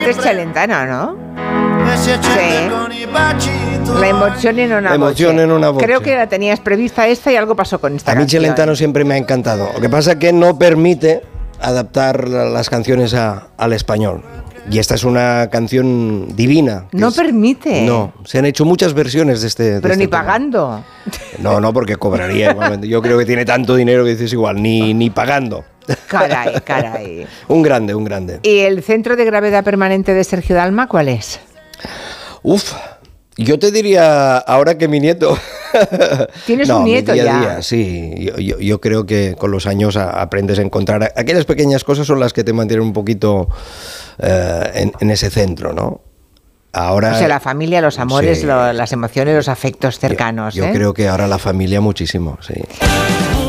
Es Celentano, ¿no? Sí. La emoción en una voce. Creo que la tenías prevista esta y algo pasó con esta canción. A mí Celentano siempre me ha encantado. Lo que pasa es que no permite adaptar las canciones al español. Y esta es una canción divina. No permite. No, se han hecho muchas versiones de este. Pero de ni este pagando. No, porque cobraría igualmente. Yo creo que tiene tanto dinero que dices igual, ni pagando. Caray. Un grande. ¿Y el centro de gravedad permanente de Sergio Dalma cuál es? Yo te diría, ahora que mi nieto... ¿Tienes un nieto día ya? A día, sí, yo creo que con los años aprendes a encontrar... Aquellas pequeñas cosas son las que te mantienen un poquito en ese centro, ¿no? Ahora, o sea, la familia, los amores, sí, las emociones, los afectos cercanos. Yo creo que ahora la familia muchísimo, sí.